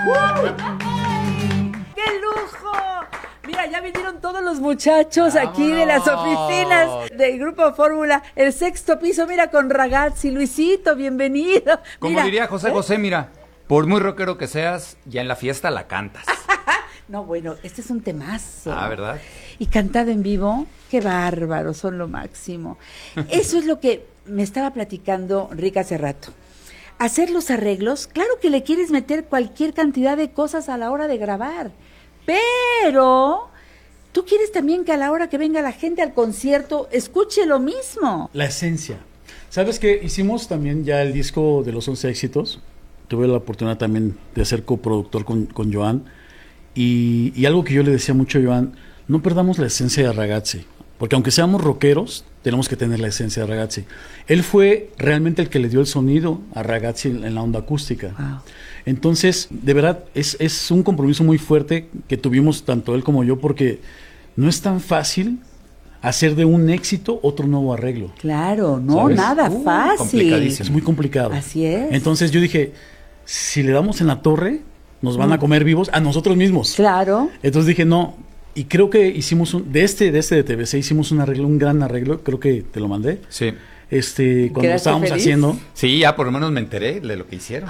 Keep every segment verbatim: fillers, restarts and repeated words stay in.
¡Qué lujo! Mira, ya vinieron todos los muchachos aquí de las oficinas del Grupo Fórmula, el sexto piso, mira, con Ragazzi. Luisito, bienvenido. Como mira, diría José ¿eh? José, mira, por muy rockero que seas, ya en la fiesta la cantas. No, bueno, este es un temazo. Ah, ¿verdad? Y cantado en vivo, qué bárbaro, son lo máximo. Eso es lo que me estaba platicando Rick hace rato. Hacer los arreglos, claro que le quieres meter cualquier cantidad de cosas a la hora de grabar, pero tú quieres también que a la hora que venga la gente al concierto escuche lo mismo. La esencia. ¿Sabes qué? Hicimos también ya el disco de los once éxitos. Tuve la oportunidad también de ser coproductor con, con Joan. Y, y algo que yo le decía mucho a Joan, no perdamos la esencia de Ragazzi. Porque aunque seamos rockeros, tenemos que tener la esencia de Ragazzi. Él fue realmente el que le dio el sonido a Ragazzi en, en la onda acústica. Wow. Entonces, de verdad, es, es un compromiso muy fuerte que tuvimos tanto él como yo, porque no es tan fácil hacer de un éxito otro nuevo arreglo. Claro, no, ¿sabes? nada Uh, fácil. complicadísimo. Es muy complicado. Así es. Entonces yo dije, si le damos en la torre, nos van mm. a comer vivos a nosotros mismos. Claro. Entonces dije, no, y creo que hicimos un, de este, de este de T V C hicimos un arreglo, un gran arreglo, creo que te lo mandé. Sí. Este, cuando lo estábamos feliz? haciendo. Sí, ya por lo menos me enteré de lo que hicieron.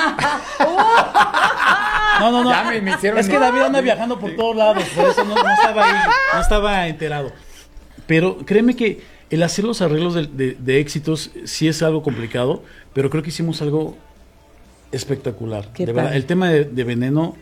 No, no, no. Ya me, me hicieron es que David anda viajando por sí. todos lados, por eso no, no estaba ahí, no estaba enterado. Pero créeme que el hacer los arreglos de, de, de éxitos sí es algo complicado, pero creo que hicimos algo espectacular. Qué de verdad, el tema de, de Veneno,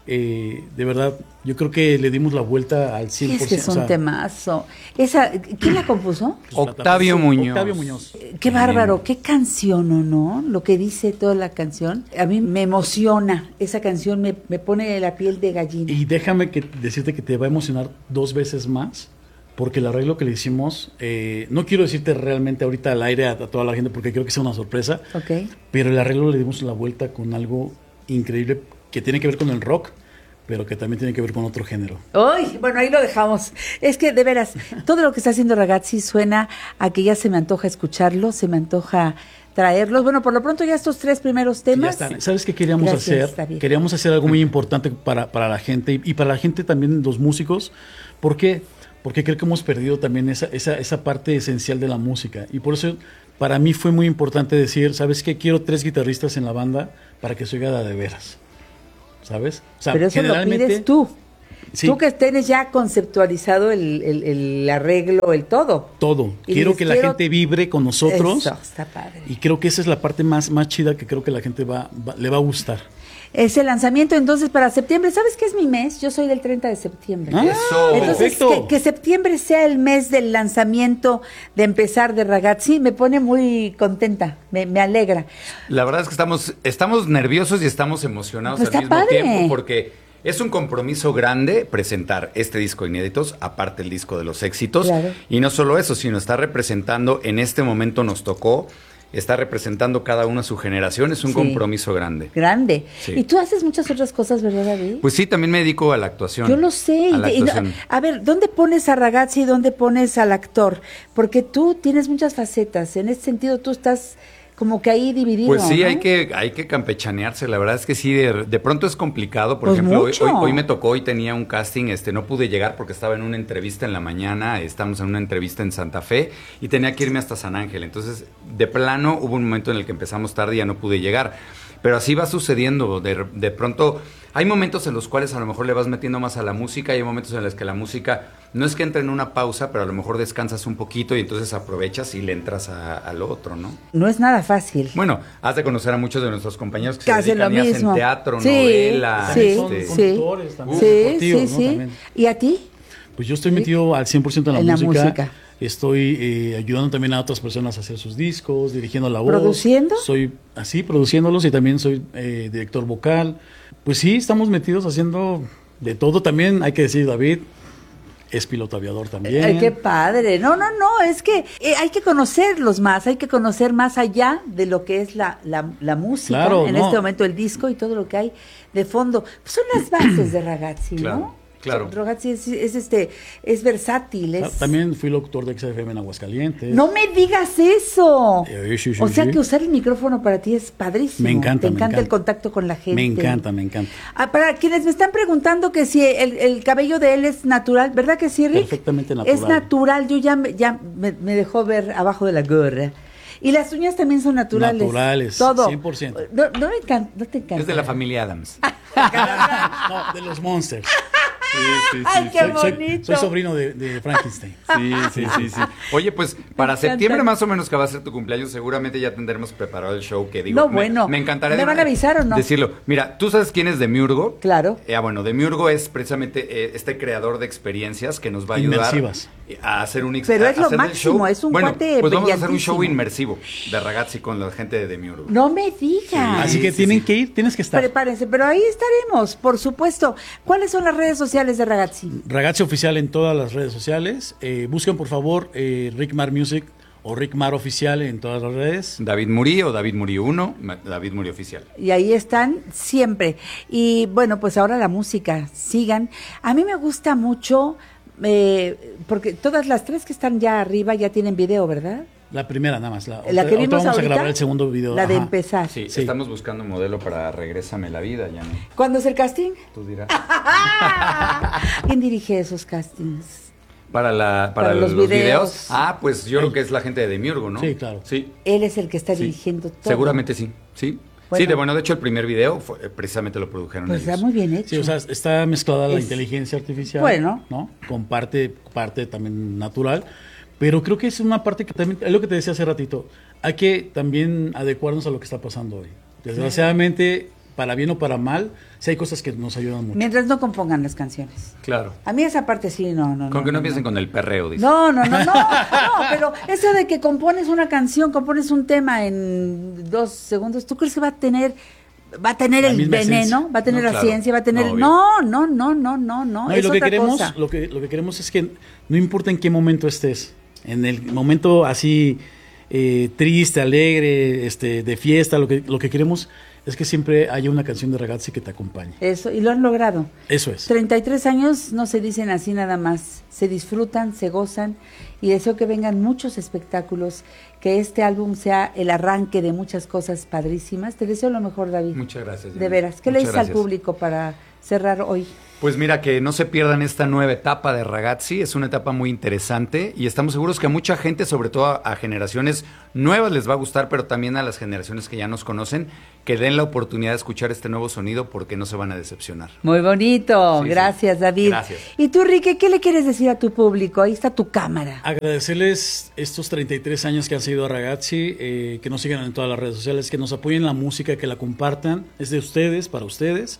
eh, de verdad, yo creo que le dimos la vuelta al cien por ciento. Es que es un o sea, temazo. Esa, ¿quién la compuso? Octavio Muñoz. Octavio Muñoz. Qué bárbaro, qué canción, ¿o no? Lo que dice toda la canción. A mí me emociona. Esa canción me, me pone la piel de gallina. Y déjame que, decirte que te va a emocionar dos veces más, porque el arreglo que le hicimos, eh, no quiero decirte realmente ahorita al aire a, a toda la gente, porque creo que sea una sorpresa, Okay. pero el arreglo le dimos la vuelta con algo increíble que tiene que ver con el rock, pero que también tiene que ver con otro género. Uy, bueno, ahí lo dejamos. Es que, de veras, todo lo que está haciendo Ragazzi suena a que ya se me antoja escucharlo, se me antoja traerlos. Bueno, por lo pronto ya estos tres primeros temas. Ya están. ¿Sabes qué queríamos Gracias, hacer? David. Queríamos hacer algo muy importante para, para la gente y, y para la gente también, los músicos. ¿Por qué? Porque creo que hemos perdido también esa, esa, esa parte esencial de la música. Y por eso, para mí fue muy importante decir, ¿sabes qué? Quiero tres guitarristas en la banda para que se oiga de veras. ¿Sabes? O sea, pero eso lo pides tú. Sí. Tú que tienes ya conceptualizado el, el, el arreglo, el todo. Todo. Y quiero dices, que la quiero... gente vibre con nosotros. Eso, está padre. Y creo que esa es la parte más, más chida que creo que la gente va, va, le va a gustar. Ese lanzamiento entonces para septiembre, ¿sabes qué es mi mes? Yo soy del treinta de septiembre. Ah, eso. Entonces que, que septiembre sea el mes del lanzamiento, de empezar de Ragazzi, me pone muy contenta, me, me alegra. La verdad es que estamos, estamos nerviosos y estamos emocionados Pues al está mismo padre. tiempo porque es un compromiso grande presentar este disco inéditos, aparte el disco de los éxitos. Claro. Y no solo eso, sino está representando, en este momento nos tocó, está representando cada uno a su generación, es un Sí. compromiso grande. Grande. Sí. Y tú haces muchas otras cosas, ¿verdad, David? Pues sí, también me dedico a la actuación. Yo lo sé. A, la Y, y, actuación. a ver, ¿dónde pones a Ragazzi y dónde pones al actor? Porque tú tienes muchas facetas. En ese sentido, tú estás como que ahí dividido. Pues sí, ¿no? hay que hay que campechanearse. La verdad es que sí, de, de pronto es complicado. Por Pues ejemplo, hoy, mucho. hoy, hoy me tocó, hoy tenía un casting, este, no pude llegar porque estaba en una entrevista en la mañana, estamos en una entrevista en Santa Fe y tenía que irme hasta San Ángel. Entonces, de plano, hubo un momento en el que empezamos tarde y ya no pude llegar. Pero así va sucediendo. De, de pronto, hay momentos en los cuales a lo mejor le vas metiendo más a la música y hay momentos en los que la música no es que entre en una pausa, pero a lo mejor descansas un poquito y entonces aprovechas y le entras a, a lo otro, ¿no? No es nada fácil. Bueno, has de conocer a muchos de nuestros compañeros que, Que se hacen dedican lo y hacen mismo. teatro, Sí, novela. sí, este, sí. conductores también, Sí, deportivos, sí, ¿no? sí. También. ¿Y a ti? Pues yo estoy metido al cien por ciento en la, En la música. música. Estoy eh, ayudando también a otras personas a hacer sus discos, dirigiendo la voz. ¿Produciendo? Soy así, produciéndolos y también soy eh, director vocal. Pues sí, estamos metidos haciendo de todo también, hay que decir, David es piloto aviador también. Ay, qué padre. No, no, no, es que eh, hay que conocerlos más, hay que conocer más allá de lo que es la, la, la música, Claro, en no. este momento el disco y todo lo que hay de fondo. Pues son las bases de Ragazzi, Claro. ¿no? Claro. Ragazzi es, es, este, es versátil. Es... También fui locutor de X F M en Aguascalientes. No me digas eso. Eh, sí, sí, o sea sí. que usar el micrófono para ti es padrísimo. Me encanta. Te me encanta encanta el contacto con la gente. Me encanta, me encanta. Ah, para quienes me están preguntando que si el, el cabello de él es natural, ¿verdad que sí, Rick? Perfectamente natural. Es natural, yo ya, me- ya me, me dejó ver abajo de la gorra. Y las uñas también son naturales. Naturales, Todo. cien por ciento. No, no, me encanta, no te encanta. Es de la familia Adams. No, de los Monsters. Sí, sí, sí, Ay, qué Soy, soy- bonito. soy sobrino de, de Frankenstein. Sí, sí, sí, sí. Oye, pues para encanta. septiembre más o menos que va a ser tu cumpleaños, seguramente ya tendremos preparado el show que digo. No, me- bueno. Me encantaría. ¿Me van a avisar o no? Decirlo. Mira, ¿tú sabes quién es Demiurgo? Claro. Eh, ah, bueno, Demiurgo es precisamente eh, este creador de experiencias que nos va a ayudar Inmersivas. a hacer un ex- Pero a es lo hacer del máximo, show. es un bueno, cuate pues vamos a hacer un brillantísimo. show inmersivo de Ragazzi con la gente de Demiurgo. No me digas. Así que sí, tienen sí. que ir, tienes que estar. Prepárense, pero ahí estaremos, por supuesto. ¿Cuáles son las redes sociales de Ragazzi? Ragazzi Oficial en todas las redes sociales. Eh, busquen por favor eh, Rick Mar Music o Rick Mar Oficial en todas las redes. David Muri o David Muri uno, Ma- David Muri Oficial. Y ahí están siempre. Y bueno, pues ahora la música, sigan. A mí me gusta mucho, eh, porque todas las tres que están ya arriba ya tienen video, ¿verdad? La primera nada más. La, La ahorita- que ahorita vimos vamos ahorita, a grabar el segundo video. la de Ajá. empezar. Sí, Sí. estamos buscando un modelo para Regrésame la vida, ya no. ¿Cuándo es el casting? Tú dirás. ¿Quién dirige esos castings? Para, la, para, Para los los, videos. videos. Ah, pues yo creo que es la gente de Demiurgo, ¿no? Sí, claro. Sí, Él es el que está sí. dirigiendo todo. Seguramente sí, sí. Bueno. Sí, de bueno, de hecho el primer video fue, eh, precisamente lo produjeron Pues ellos. está muy bien hecho. Sí, o sea, está mezclada la Es- inteligencia artificial, Bueno. ¿no? Con parte, parte también natural, pero creo que es una parte que también, es lo que te decía hace ratito, hay que también adecuarnos a lo que está pasando hoy. Desgraciadamente, para bien o para mal, sí hay cosas que nos ayudan mucho. Mientras no compongan las canciones. Claro. A mí esa parte sí, no, no. Con que no, no empiecen con el perreo, dice. No, no, no, no, no, pero eso de que compones una canción, compones un tema en dos segundos, ¿tú crees que va a tener, va a tener La el misma veneno, esencia. va a tener No, la claro. ciencia, va a tener, No, obvio. no, no, no, no, no, no, No, y es lo que otra queremos, cosa. lo que, lo que queremos es que no importa en qué momento estés, en el momento así eh, triste, alegre, este, de fiesta, lo que, lo que queremos es que siempre haya una canción de Ragazzi que te acompañe. Eso, y lo han logrado. Eso es. treinta y tres años no se dicen así nada más, se disfrutan, se gozan y deseo que vengan muchos espectáculos, que este álbum sea el arranque de muchas cosas padrísimas. Te deseo lo mejor, David. Muchas gracias. De Jenny. veras. ¿Qué le Muchas dices al gracias. público para cerrar hoy? Pues mira, que no se pierdan esta nueva etapa de Ragazzi, es una etapa muy interesante y estamos seguros que a mucha gente, sobre todo a, a generaciones nuevas les va a gustar, pero también a las generaciones que ya nos conocen, que den la oportunidad de escuchar este nuevo sonido porque no se van a decepcionar. Muy bonito, Sí, gracias sí. David. Gracias. Y tú, Rique, ¿qué le quieres decir a tu público? Ahí está tu cámara. Agradecerles estos treinta y tres años que han seguido a Ragazzi, eh, que nos sigan en todas las redes sociales, que nos apoyen la música, que la compartan, es de ustedes, para ustedes,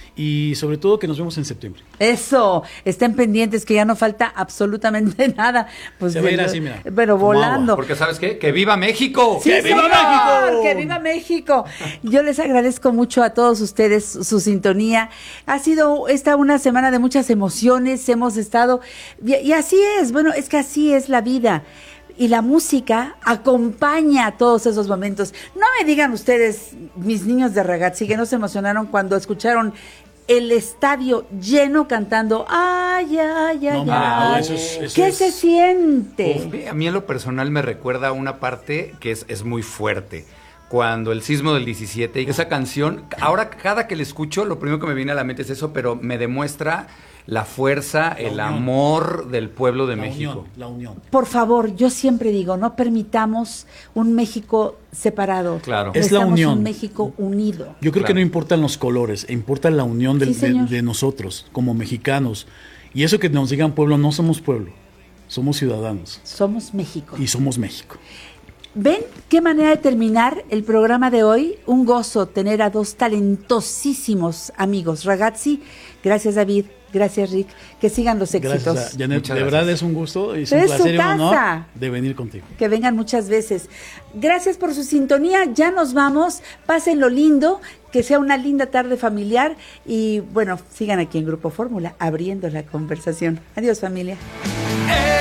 y sobre todo que nos vemos en septiembre. Eso, estén pendientes que ya no falta absolutamente nada. Pues Se va a ir de- así, mira, Pero como volando. Porque ¿sabes qué? ¡Que viva México! Sí, ¡Que viva señor, México! ¡Que viva México! Yo les agradezco mucho a todos ustedes su sintonía. Ha sido esta una semana de muchas emociones, hemos estado... Y, y así es, bueno, es que así es la vida. Y la música acompaña a todos esos momentos. No me digan ustedes, mis niños de Ragazzi, que no se emocionaron cuando escucharon el estadio lleno cantando ¡ay, ay, ay, No, ay! no, eso es- eso ¿Qué es- se siente? Uf, a mí en lo personal me recuerda una parte que es, es muy fuerte. Cuando el sismo del diecisiete, y esa canción, ahora cada que la escucho, lo primero que me viene a la mente es eso, pero me demuestra la fuerza, el unión. amor del pueblo de La México. unión, la unión. Por favor, yo siempre digo, no permitamos un México separado. Claro. Es la Necesitamos unión. un México unido. Yo creo Claro. que no importan los colores, importa la unión del- Sí, de, señor. de nosotros como mexicanos. Y eso que nos digan pueblo, no somos pueblo, somos ciudadanos Somos México. y somos México. ¿Ven qué manera de terminar el programa de hoy? Un gozo tener a dos talentosísimos amigos. Ragazzi, gracias David, gracias Rick, que sigan los éxitos. Gracias, a Janet. Muchas De gracias. verdad es un gusto y es Pero un es su placer y un honor casa. de venir contigo. Que vengan muchas veces. Gracias por su sintonía, ya nos vamos, pásenlo lindo, que sea una linda tarde familiar y bueno, sigan aquí en Grupo Fórmula abriendo la conversación. Adiós familia.